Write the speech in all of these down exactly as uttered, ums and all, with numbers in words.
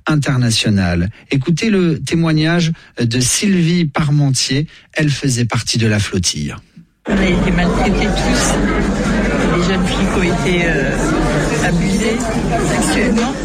internationale. Écoutez le témoignage de Sylvie Parmentier, elle faisait partie de la flottille. On a été maltraités tous, les jeunes filles ont été euh, abusées sexuellement.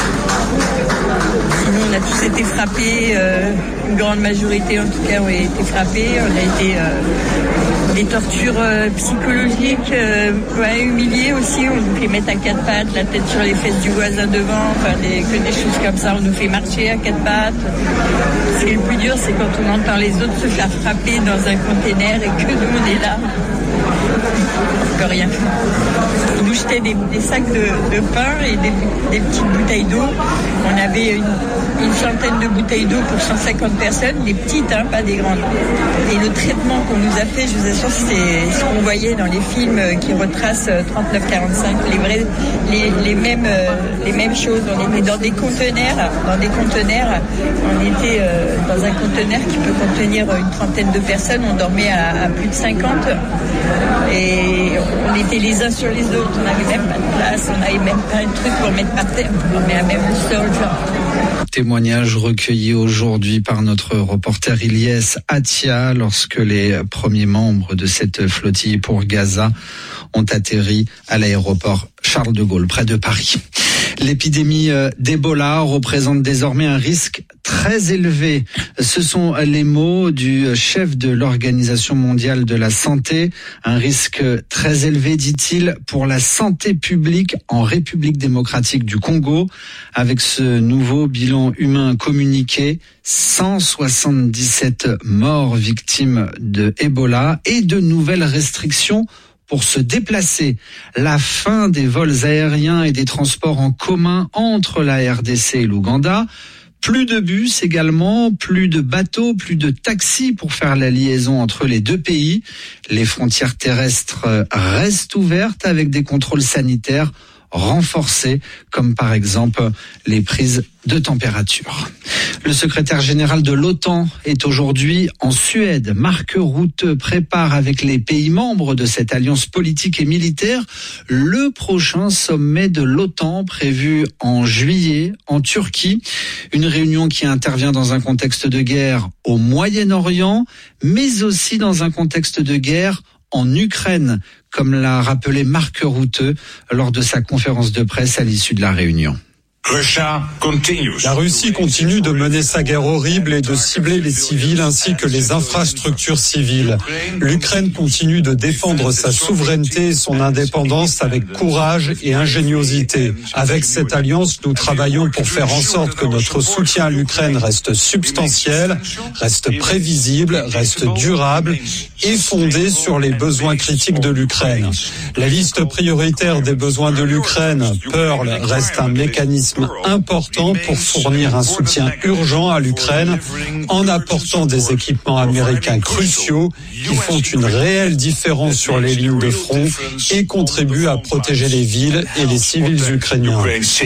Sinon on a tous été frappés, euh, une grande majorité en tout cas ont été frappés, on a été... Euh, des tortures euh, psychologiques, euh, ouais, humiliés aussi, on nous fait mettre à quatre pattes, la tête sur les fesses du voisin devant, enfin des, que des choses comme ça, on nous fait marcher à quatre pattes. Ce qui est le plus dur, c'est quand on entend les autres se faire frapper dans un container et que nous on est là. Que rien. On nous jetait des, des sacs de, de pain et des, des petites bouteilles d'eau. On avait une, une centaine de bouteilles d'eau pour cent cinquante personnes, des petites, hein, pas des grandes. Et le traitement qu'on nous a fait, je vous assure, c'est ce qu'on voyait dans les films qui retracent trente-neuf quarante-cinq, les vrais, les, les mêmes, les mêmes choses. On était dans des conteneurs, dans des conteneurs. On était euh, dans un conteneur qui peut contenir une trentaine de personnes. On dormait à, à plus de cinquante. Et on était les uns sur les autres. On n'avait même pas de place. On n'avait même pas un truc pour mettre par terre. On dormait à même le sol, genre. Témoignage recueilli aujourd'hui par notre reporter Ilyes Atia lorsque les premiers membres de cette flottille pour Gaza ont atterri à l'aéroport Charles de Gaulle, près de Paris. L'épidémie d'Ebola représente désormais un risque très élevé. Ce sont les mots du chef de l'Organisation mondiale de la santé. Un risque très élevé, dit-il, pour la santé publique en République démocratique du Congo. Avec ce nouveau bilan humain communiqué, cent soixante-dix-sept morts victimes de Ebola et de nouvelles restrictions pour se déplacer. La fin des vols aériens et des transports en commun entre la R D C et l'Ouganda. Plus de bus également, plus de bateaux, plus de taxis pour faire la liaison entre les deux pays. Les frontières terrestres restent ouvertes avec des contrôles sanitaires renforcés, comme par exemple les prises de température. Le secrétaire général de l'OTAN est aujourd'hui en Suède. Mark Rutte prépare avec les pays membres de cette alliance politique et militaire le prochain sommet de l'OTAN prévu en juillet en Turquie. Une réunion qui intervient dans un contexte de guerre au Moyen-Orient, mais aussi dans un contexte de guerre en Ukraine, comme l'a rappelé Mark Rutte lors de sa conférence de presse à l'issue de la réunion. La Russie continue de mener sa guerre horrible et de cibler les civils ainsi que les infrastructures civiles. L'Ukraine continue de défendre sa souveraineté et son indépendance avec courage et ingéniosité. Avec cette alliance, nous travaillons pour faire en sorte que notre soutien à l'Ukraine reste substantiel, reste prévisible, reste durable et fondé sur les besoins critiques de l'Ukraine. La liste prioritaire des besoins de l'Ukraine, Pearl, reste un mécanisme important pour fournir un soutien urgent à l'Ukraine en apportant des équipements américains cruciaux qui font une réelle différence sur les lignes de front et contribuent à protéger les villes et les civils ukrainiens.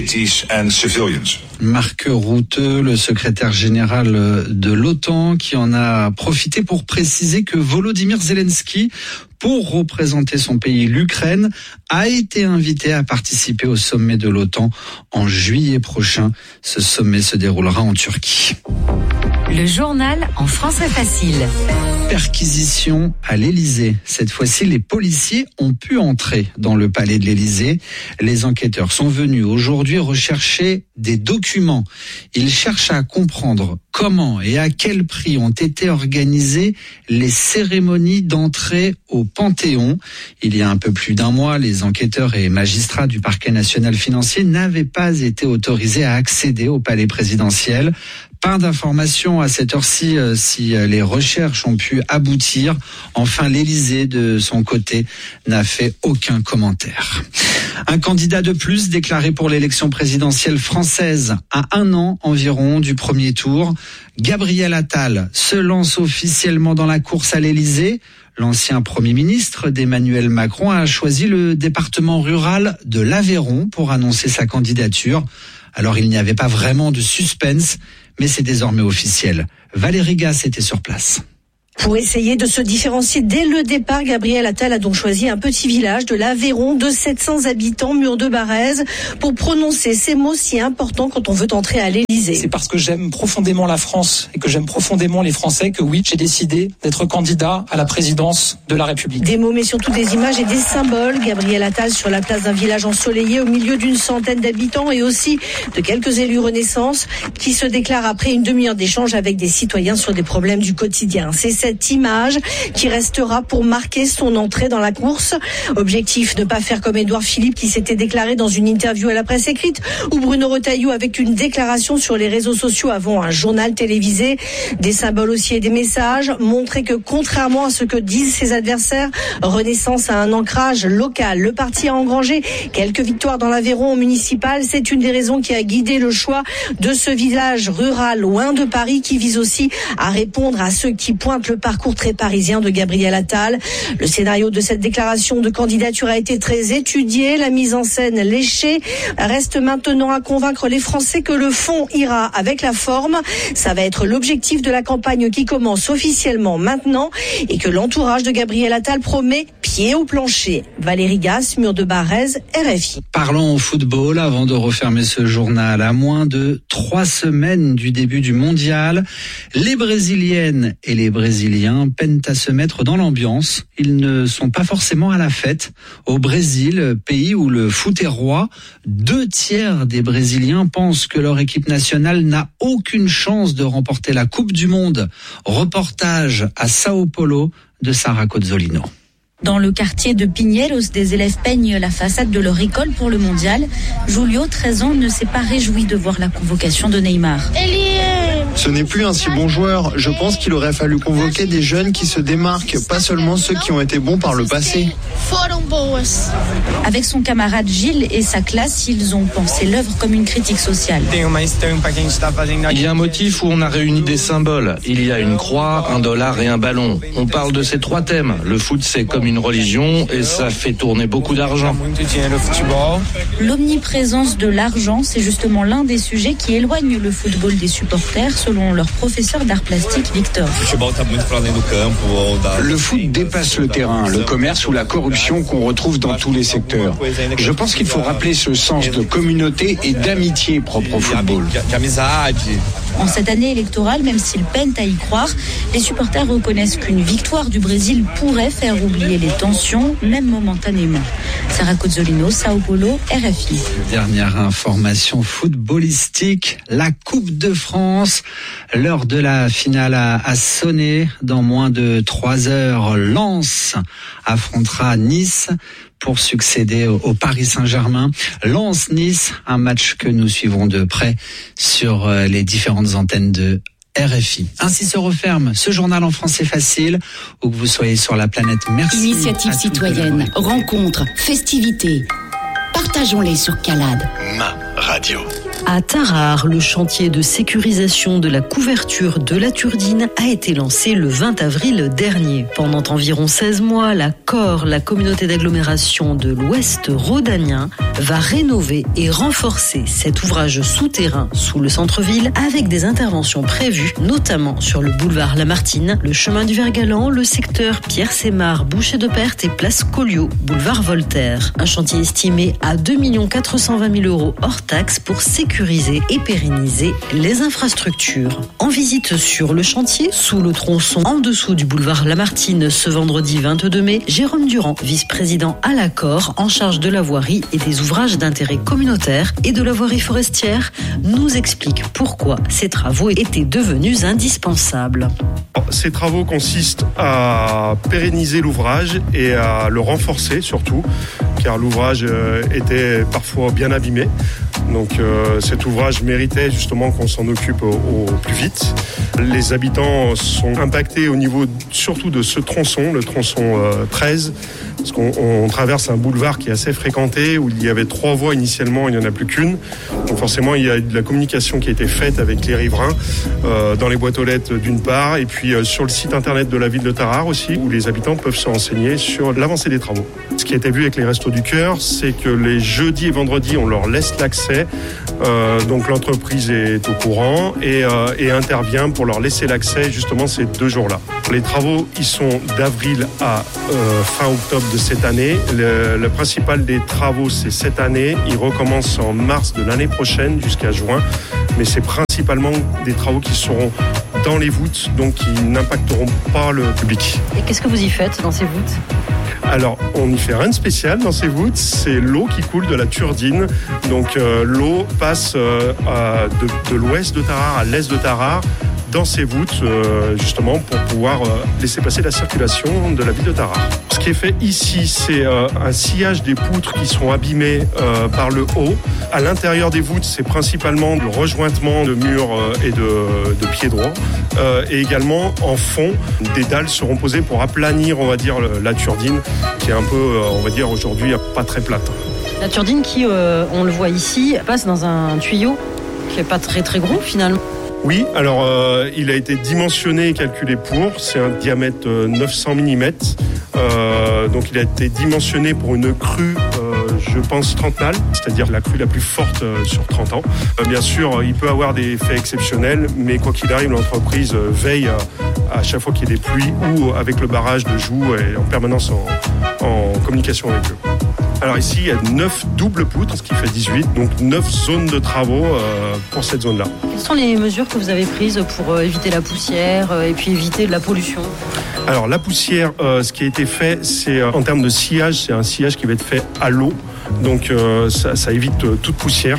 Mark Rutte, le secrétaire général de l'OTAN, qui en a profité pour préciser que Volodymyr Zelensky, pour représenter son pays, l'Ukraine, a été invité à participer au sommet de l'OTAN en juillet prochain. Ce sommet se déroulera en Turquie. Le journal en français facile. Perquisition à l'Élysée. Cette fois-ci, les policiers ont pu entrer dans le palais de l'Élysée. Les enquêteurs sont venus aujourd'hui rechercher des documents. Ils cherchent à comprendre comment et à quel prix ont été organisées les cérémonies d'entrée au Panthéon. Il y a un peu plus d'un mois, les enquêteurs et magistrats du parquet national financier n'avaient pas été autorisés à accéder au palais présidentiel. Pas d'informations à cette heure-ci euh, si les recherches ont pu aboutir. Enfin, l'Élysée, de son côté, n'a fait aucun commentaire. Un candidat de plus déclaré pour l'élection présidentielle française à un an environ du premier tour. Gabriel Attal se lance officiellement dans la course à l'Élysée. L'ancien Premier ministre d'Emmanuel Macron a choisi le département rural de l'Aveyron pour annoncer sa candidature. Alors il n'y avait pas vraiment de suspense, mais c'est désormais officiel. Valérie Gasse était sur place. Pour essayer de se différencier dès le départ, Gabriel Attal a donc choisi un petit village de l'Aveyron de sept cents habitants, Mur de Barrez, pour prononcer ces mots si importants quand on veut entrer à l'Élysée. C'est parce que j'aime profondément la France et que j'aime profondément les Français que oui, j'ai décidé d'être candidat à la présidence de la République. Des mots mais surtout des images et des symboles. Gabriel Attal sur la place d'un village ensoleillé au milieu d'une centaine d'habitants et aussi de quelques élus Renaissance qui se déclarent après une demi-heure d'échange avec des citoyens sur des problèmes du quotidien. C'est cette image qui restera pour marquer son entrée dans la course. Objectif, ne pas faire comme Édouard Philippe qui s'était déclaré dans une interview à la presse écrite ou Bruno Retailleau avec une déclaration sur les réseaux sociaux avant un journal télévisé. Des symboles aussi et des messages. Montrer que contrairement à ce que disent ses adversaires, Renaissance a un ancrage local. Le parti a engrangé quelques victoires dans l'Aveyron municipal. C'est une des raisons qui a guidé le choix de ce village rural loin de Paris qui vise aussi à répondre à ceux qui pointent le parcours très parisien de Gabriel Attal. Le scénario de cette déclaration de candidature a été très étudié. La mise en scène léchée reste maintenant à convaincre les Français que le fond ira avec la forme. Ça va être l'objectif de la campagne qui commence officiellement maintenant et que l'entourage de Gabriel Attal promet pied au plancher. Valérie Gasse, Mur de Barrez, R F I. Parlons football avant de refermer ce journal. À moins de trois semaines du début du mondial, les Brésiliennes et les Brésiliens peinent à se mettre dans l'ambiance. Ils ne sont pas forcément à la fête. Au Brésil, pays où le foot est roi, deux tiers des Brésiliens pensent que leur équipe nationale n'a aucune chance de remporter la Coupe du Monde. Reportage à Sao Paulo de Sarah Cozzolino. Dans le quartier de Pinheiros, des élèves peignent la façade de leur école pour le mondial. Julio, treize ans, ne s'est pas réjoui de voir la convocation de Neymar. Ce n'est plus un si bon joueur. Je pense qu'il aurait fallu convoquer des jeunes qui se démarquent, pas seulement ceux qui ont été bons par le passé. Avec son camarade Gilles et sa classe, ils ont pensé l'œuvre comme une critique sociale. Il y a un motif où on a réuni des symboles. Il y a une croix, un dollar et un ballon. On parle de ces trois thèmes. Le foot, c'est comme une religion et ça fait tourner beaucoup d'argent. L'omniprésence de l'argent, c'est justement l'un des sujets qui éloigne le football des supporters, selon leur professeur d'art plastique Victor. Le foot dépasse le terrain, le commerce ou la corruption qu'on retrouve dans tous les secteurs. Je pense qu'il faut rappeler ce sens de communauté et d'amitié propre au football. En cette année électorale, même s'ils peinent à y croire, les supporters reconnaissent qu'une victoire du Brésil pourrait faire oublier les tensions, même momentanément. Sarah Cozzolino, Sao Paulo, R F I. Dernière information footballistique, la Coupe de France. L'heure de la finale a, a sonné. Dans moins de trois heures, Lens affrontera Nice pour succéder au Paris Saint-Germain. Lens-Nice, un match que nous suivrons de près sur les différentes antennes de R F I. Ainsi se referme ce journal en français facile, où que vous soyez sur la planète. Merci. Initiative citoyenne, rencontres, festivités. Partageons-les sur Calade. Ma radio. À Tarare, le chantier de sécurisation de la couverture de la Turdine a été lancé le vingt avril dernier. Pendant environ seize mois, la C O R, la communauté d'agglomération de l'Ouest rhodanien, va rénover et renforcer cet ouvrage souterrain sous le centre-ville avec des interventions prévues, notamment sur le boulevard Lamartine, le chemin du Vert-Galant, le secteur Pierre-Sémar, Boucher de Perthes et place Collioure, boulevard Voltaire. Un chantier estimé à deux millions quatre cent vingt mille euros hors taxes pour sécuriser et pérenniser les infrastructures. En visite sur le chantier, sous le tronçon en dessous du boulevard Lamartine, ce vendredi vingt-deux mai, Jérôme Durand, vice-président à la C O R, en charge de la voirie et des ouvrages d'intérêt communautaire et de la voirie forestière, nous explique pourquoi ces travaux étaient devenus indispensables. Ces travaux consistent à pérenniser l'ouvrage et à le renforcer surtout, car l'ouvrage était parfois bien abîmé. Donc euh, cet ouvrage méritait justement qu'on s'en occupe au, au plus vite. Les habitants sont impactés au niveau surtout de ce tronçon, le tronçon euh, treize, parce qu'on on traverse un boulevard qui est assez fréquenté, où il y avait trois voies initialement, il n'y en a plus qu'une. Donc forcément, il y a de la communication qui a été faite avec les riverains, euh, dans les boîtes aux lettres d'une part, et puis euh, sur le site internet de la ville de Tarare aussi, où les habitants peuvent se renseigner sur l'avancée des travaux. Ce qui a été vu avec les Restos du Cœur, c'est que les jeudis et vendredis, on leur laisse l'accès l'accès. Euh, donc l'entreprise est au courant et, euh, et intervient pour leur laisser l'accès justement ces deux jours-là. Les travaux, ils sont d'avril à euh, fin octobre de cette année. Le, le principal des travaux, c'est cette année. Ils recommencent en mars de l'année prochaine jusqu'à juin. Mais c'est principalement des travaux qui seront dans les voûtes, donc qui n'impacteront pas le public. Et qu'est-ce que vous y faites dans ces voûtes ? Alors, on n'y fait rien de spécial dans ces voûtes, c'est l'eau qui coule de la Turdine. Donc euh, l'eau passe euh, à, de, de l'ouest de Tarare à l'est de Tarare dans ces voûtes, euh, justement pour pouvoir euh, laisser passer la circulation de la ville de Tarare. Ce qui est fait ici, c'est euh, un sillage des poutres qui seront abîmées euh, par le haut. À l'intérieur des voûtes, c'est principalement le rejointement de murs euh, et de, de pieds droits. Euh, et également, en fond, des dalles seront posées pour aplanir, on va dire, la Turdine, qui est un peu, euh, on va dire, aujourd'hui, pas très plate. La Turdine qui, euh, on le voit ici, passe dans un tuyau qui n'est pas très très gros finalement. Oui, alors euh, il a été dimensionné et calculé pour, c'est un diamètre euh, neuf cents millimètres, euh, donc il a été dimensionné pour une crue, euh, je pense, trentenale, c'est-à-dire la crue la plus forte euh, sur trente ans. Euh, bien sûr, il peut avoir des faits exceptionnels, mais quoi qu'il arrive, l'entreprise euh, veille à, à chaque fois qu'il y a des pluies ou avec le barrage de Joux et en permanence en, en communication avec eux. Alors ici, il y a neuf doubles poutres, ce qui fait dix-huit, donc neuf zones de travaux euh, pour cette zone-là. Quelles sont les mesures que vous avez prises pour euh, éviter la poussière euh, et puis éviter de la pollution ? Alors la poussière, euh, ce qui a été fait, c'est euh, en termes de sillage, c'est un sillage qui va être fait à l'eau, donc euh, ça, ça évite euh, toute poussière.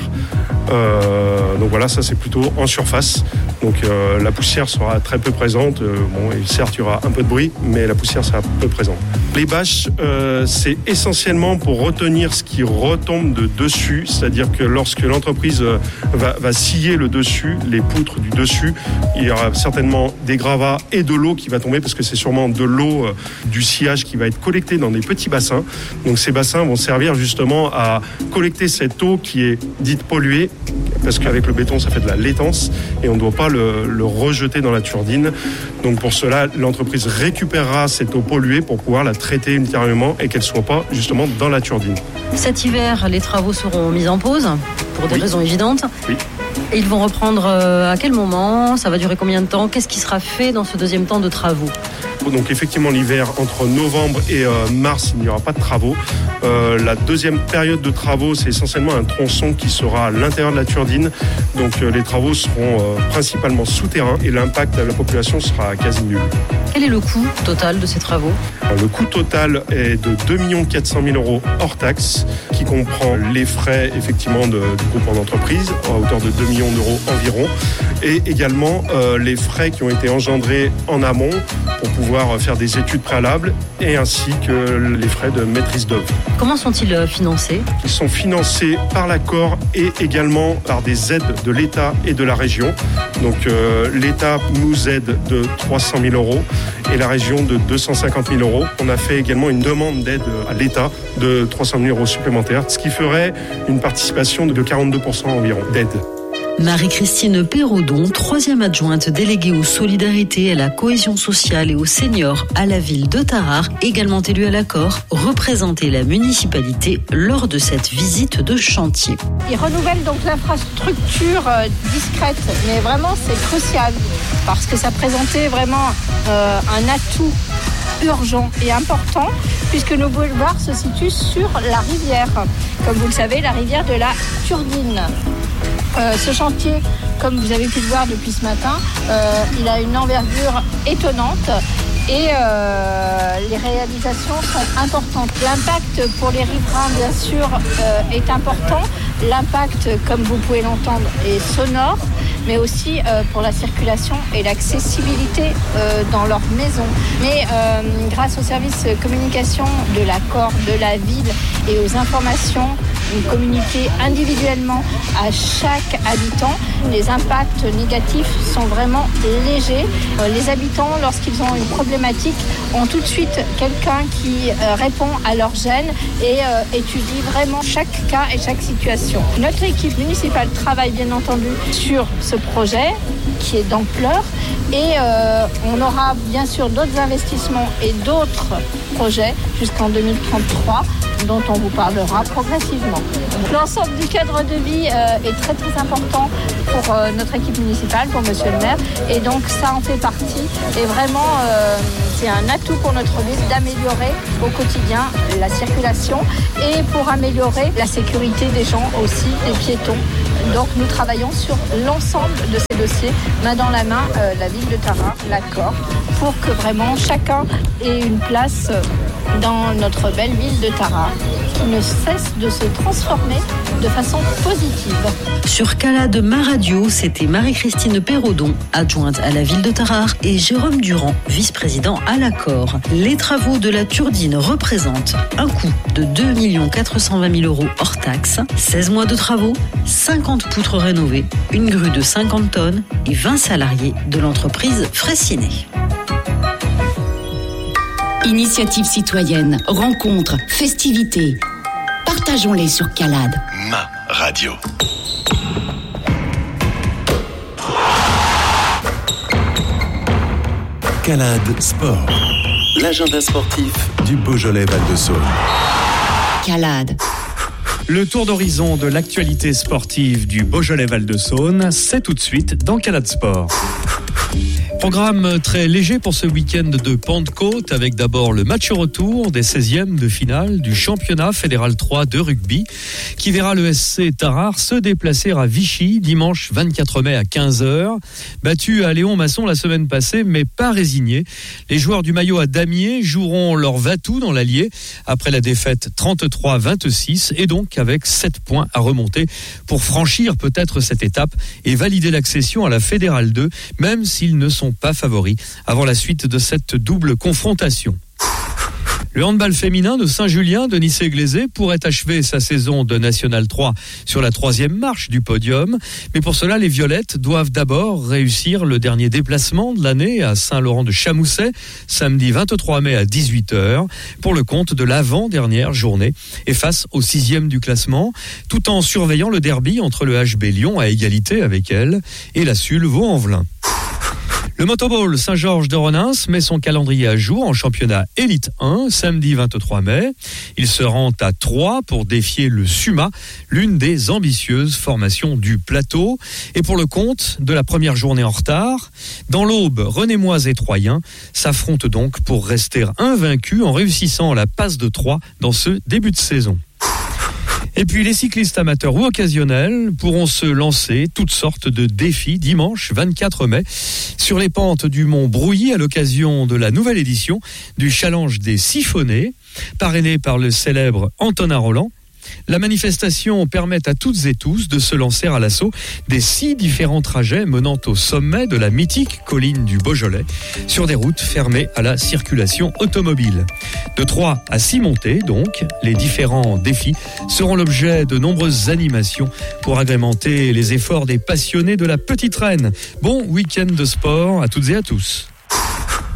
Euh, donc voilà, ça c'est plutôt en surface. Donc euh, la poussière sera très peu présente. Euh, bon, et certes, il y aura un peu de bruit, mais la poussière sera peu présente. Les bâches, euh, c'est essentiellement pour retenir ce qui retombe de dessus, c'est-à-dire que lorsque l'entreprise euh, va, va scier le dessus, les poutres du dessus, il y aura certainement des gravats et de l'eau qui va tomber, parce que c'est sûrement de l'eau euh, du sciage qui va être collectée dans des petits bassins. Donc ces bassins vont servir justement à collecter cette eau qui est dite polluée, parce qu'avec le béton, ça fait de la laitance et on ne doit pas le, le rejeter dans la Turdine. Donc pour cela, l'entreprise récupérera cette eau polluée pour pouvoir la traiter ultérieurement et qu'elle ne soit pas justement dans la Turdine. Cet hiver, les travaux seront mis en pause pour des oui. raisons évidentes. Oui. Et ils vont reprendre à quel moment ? Ça va durer combien de temps ? Qu'est-ce qui sera fait dans ce deuxième temps de travaux ? Donc effectivement, l'hiver, entre novembre et euh, mars, il n'y aura pas de travaux. Euh, la deuxième période de travaux, c'est essentiellement un tronçon qui sera à l'intérieur de la Turdine. Donc euh, les travaux seront euh, principalement souterrains et l'impact à la population sera quasi nul. Quel est le coût total de ces travaux ? Alors, le coût total est de deux millions quatre cent mille euros hors taxes, qui comprend les frais effectivement de, du groupement d'entreprise à hauteur de deux millions d'euros environ, et également euh, les frais qui ont été engendrés en amont pour pouvoir faire des études préalables, et ainsi que les frais de maîtrise d'œuvre. Comment sont-ils financés ? Ils sont financés par l'accord et également par des aides de l'État et de la région. Donc euh, l'État nous aide de trois cent mille euros et la région de deux cent cinquante mille euros. On a fait également une demande d'aide à l'État de trois cent mille euros supplémentaires, ce qui ferait une participation de quarante-deux pour cent environ d'aide. Marie-Christine Perraudon, troisième adjointe déléguée aux solidarités, à la cohésion sociale et aux seniors à la ville de Tarare, également élue à l'accord, représentait la municipalité lors de cette visite de chantier. Ils renouvellent donc l'infrastructure euh, discrète, mais vraiment c'est crucial parce que ça présentait vraiment euh, un atout urgent et important puisque nos boulevards se situent sur la rivière. Comme vous le savez, la rivière de la Turdine. Euh, ce chantier, comme vous avez pu le voir depuis ce matin, euh, il a une envergure étonnante et euh, les réalisations sont importantes. L'impact pour les riverains, bien sûr, euh, est important. L'impact, comme vous pouvez l'entendre, est sonore, mais aussi euh, pour la circulation et l'accessibilité euh, dans leur maison. Mais euh, grâce aux services communication de l'accord de la ville et aux informations communiquées individuellement à chaque habitant, les impacts négatifs sont vraiment légers. Euh, les habitants, lorsqu'ils ont une problématique, ont tout de suite quelqu'un qui euh, répond à leur gêne et euh, étudie vraiment chaque cas et chaque situation. Notre équipe municipale travaille bien entendu sur ce projet qui est d'ampleur et euh, on aura bien sûr d'autres investissements et d'autres projets jusqu'en deux mille trente-trois dont on vous parlera progressivement. également. L'ensemble du cadre de vie euh, est très très important pour euh, notre équipe municipale, pour monsieur le maire, et donc ça en fait partie. Et vraiment, euh, c'est un atout pour notre ville d'améliorer au quotidien la circulation et pour améliorer la sécurité des gens aussi, des piétons. Donc nous travaillons sur l'ensemble de ces dossiers, main dans la main, euh, la ville de Tarare, l'accord, pour que vraiment chacun ait une place dans notre belle ville de Tarare, qui ne cesse de se transformer de façon positive. Sur Calade Ma Radio, c'était Marie-Christine Perraudon, adjointe à la ville de Tarare, et Jérôme Durand, vice-président à l'accord. Les travaux de la Turdine représentent un coût de deux millions quatre cent vingt mille euros hors taxes, seize mois de travaux, cinquante poutres rénovées, une grue de cinquante tonnes et vingt salariés de l'entreprise Fraissinet. Initiative citoyenne, rencontres, festivités. Partageons-les sur Calade. Ma radio. Calade Sport. L'agenda sportif du Beaujolais Val-de-Saône. Calade. Le tour d'horizon de l'actualité sportive du Beaujolais Val-de-Saône, c'est tout de suite dans Calade Sport. Programme très léger pour ce week-end de Pentecôte, avec d'abord le match retour des seizièmes de finale du championnat fédéral trois de rugby, qui verra le S C Tarare se déplacer à Vichy dimanche vingt-quatre mai à quinze heures. Battu à Léon-Masson la semaine passée, mais pas résigné, les joueurs du maillot à damier joueront leur va-tout dans l'Allier après la défaite trente-trois à vingt-six, et donc avec sept points à remonter pour franchir peut-être cette étape et valider l'accession à la fédérale deux, même s'ils ne sont pas favoris avant la suite de cette double confrontation. Le handball féminin de Saint-Julien, Denis Séglézé, pourrait achever sa saison de National trois sur la troisième marche du podium. Mais pour cela, les Violettes doivent d'abord réussir le dernier déplacement de l'année à Saint-Laurent-de-Chamousset, samedi vingt-trois mai à dix-huit heures, pour le compte de l'avant-dernière journée, et face au sixième du classement, tout en surveillant le derby entre le H B Lyon à égalité avec elle et la Sul Vaux-en-Velin. Le Motoball Saint-Georges de Renins met son calendrier à jour en championnat Élite un, samedi vingt-trois mai. Il se rend à Troyes pour défier le Suma, l'une des ambitieuses formations du plateau. Et pour le compte de la première journée en retard, dans l'Aube, Renémoise et Troyens s'affrontent donc pour rester invaincus en réussissant la passe de Troyes dans ce début de saison. Et puis les cyclistes amateurs ou occasionnels pourront se lancer toutes sortes de défis dimanche vingt-quatre mai sur les pentes du Mont Brouilly à l'occasion de la nouvelle édition du Challenge des Siphonnés, parrainé par le célèbre Antonin Roland. La manifestation permet à toutes et tous de se lancer à l'assaut des six différents trajets menant au sommet de la mythique colline du Beaujolais sur des routes fermées à la circulation automobile. De trois à six montées, donc, les différents défis seront l'objet de nombreuses animations pour agrémenter les efforts des passionnés de la petite reine. Bon week-end de sport à toutes et à tous.